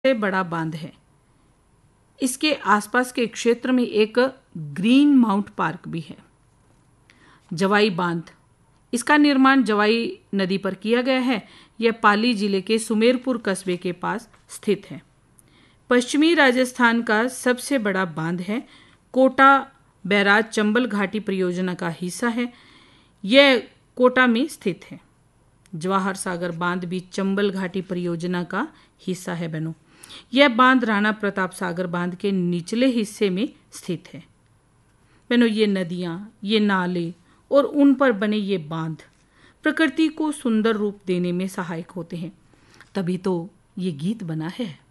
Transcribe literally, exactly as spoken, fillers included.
सबसे बड़ा बांध है। इसके आसपास के क्षेत्र में एक ग्रीन माउंट पार्क भी है। जवाई बांध, इसका निर्माण जवाई नदी पर किया गया है। यह पाली जिले के सुमेरपुर कस्बे के पास स्थित है। पश्चिमी राजस्थान का सबसे बड़ा बांध है। कोटा बैराज चंबल घाटी परियोजना का हिस्सा है। यह कोटा में स्थित है। जवाहर सागर बांध भी चंबल घाटी परियोजना का हिस्सा है। बहनों, यह बांध राणा प्रताप सागर बांध के निचले हिस्से में स्थित है। बहनों, ये नदियाँ, ये नाले और उन पर बने ये बांध प्रकृति को सुंदर रूप देने में सहायक होते हैं। तभी तो ये गीत बना है।